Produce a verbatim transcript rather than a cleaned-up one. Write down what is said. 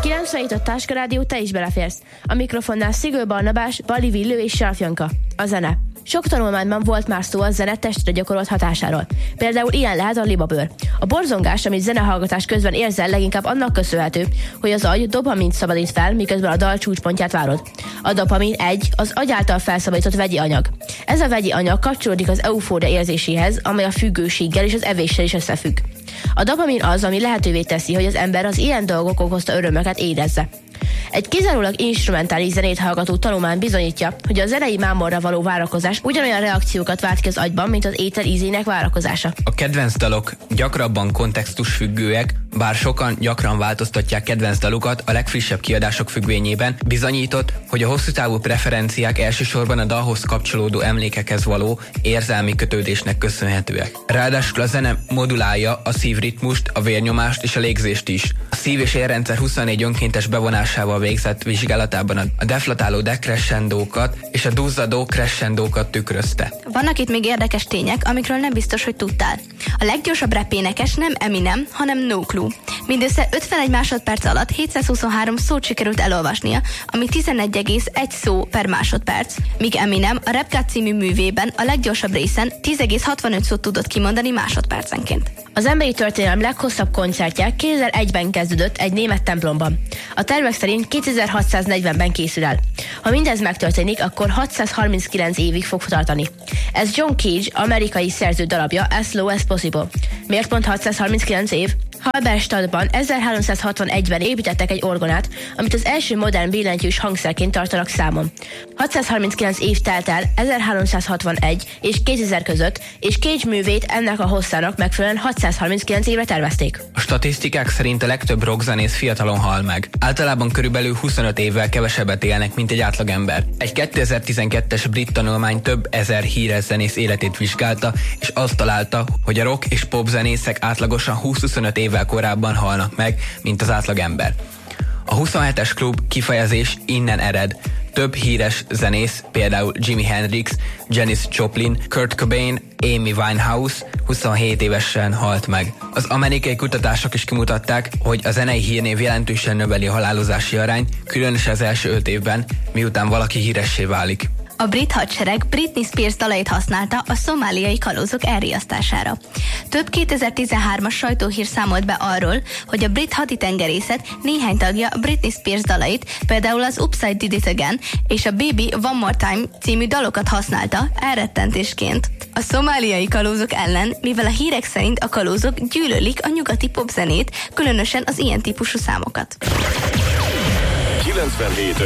kilencvenhét a Táska Rádió, te is beleférsz. A mikrofonnál Szigő Barnabás, Bali Villő és Saraf Janka. A zene. Sok tanulmányban volt már szó a zene testre gyakorolt hatásáról. Például ilyen lehet a libabőr. A borzongás, amit zenehallgatás közben érzel, leginkább annak köszönhető, hogy az agy dopamint szabadít fel, miközben a dal csúcspontját várod. A dopamin egy az agy által felszabadított vegyi anyag. Ez a vegyi anyag kapcsolódik az eufória érzéséhez, amely a függőséggel és az evéssel is összefügg. A dopamin az, ami lehetővé teszi, hogy az ember az ilyen dolgok okozta örömöket érezze. Egy kizárólag instrumentális zenét hallgató tanulmány bizonyítja, hogy a zenei mámorra való várakozás ugyanolyan reakciókat vált ki az agyban, mint az étel ízének várakozása. A kedvenc dalok gyakrabban kontextusfüggőek, bár sokan gyakran változtatják kedvenc dalukat a legfrissebb kiadások függvényében, bizonyított, hogy a hosszú távú preferenciák elsősorban a dalhoz kapcsolódó emlékekhez való érzelmi kötődésnek köszönhetőek. Ráadásul a zene modulálja a szívritmust, a vérnyomást és a légzést is. A szív- és érrendszer huszonnégy önkéntes bevonásával végzett vizsgálatában a deflatáló decrescendókat és a duzzadó crescendókat tükrözte. Vannak itt még érdekes tények, amikről nem biztos, hogy tudtál. A leggyorsabb rap énekes nem Eminem, hanem No Clue. Mindössze ötvenegy másodperc alatt hétszázhuszonhárom szót sikerült elolvasnia, ami tizenegy egész egy szó per másodperc, míg Eminem a Rap God című művében a leggyorsabb részen tíz egész hatvanöt szót tudott kimondani másodpercenként. Az emberi történelem leghosszabb koncertje kétezer-egyben kezdődött egy német templomban. A tervek szerint kétezer-hatszáznegyvenben készül el. Ha mindez megtörténik, akkor hatszázharminckilenc évig fog tartani. Ez John Cage amerikai szerző darabja As Slow As Possible. Miért pont hatszázharminckilenc év? Halberstadtban ezerháromszázhatvanegyben építettek egy orgonát, amit az első modern billentyűs hangszerként tartanak számon. hatszázharminckilenc év telt el ezerháromszázhatvanegy és kétezer között, és Cage művét ennek a hosszának megfelelően hatszázharminckilenc évre tervezték. A statisztikák szerint a legtöbb rockzenész fiatalon hal meg. Általában körülbelül huszonöt évvel kevesebbet élnek, mint egy átlagember. Egy kétezer-tizenkettes brit tanulmány több ezer híres zenész életét vizsgálta, és azt találta, hogy a rock és pop zenészek átlagosan húsz-huszonöt évvel korábban halnak meg, mint az átlagember. A huszonhetes klub kifejezés innen ered. Több híres zenész, például Jimi Hendrix, Janis Joplin, Kurt Cobain, Amy Winehouse huszonhét évesen halt meg. Az amerikai kutatások is kimutatták, hogy a zenei hírnév jelentősen növeli a halálozási arányt, különösen az első öt évben, miután valaki híressé válik. A brit hadsereg Britney Spears dalait használta a szomáliai kalózok elriasztására. Több kétezer-tizenhármas sajtóhír számolt be arról, hogy a brit haditengerészet néhány tagja Britney Spears dalait, például az Oops, I Did It Again és a Baby One More Time című dalokat használta elrettentésként a szomáliai kalózok ellen, mivel a hírek szerint a kalózok gyűlölik a nyugati popzenét, különösen az ilyen típusú számokat. kilencvenhét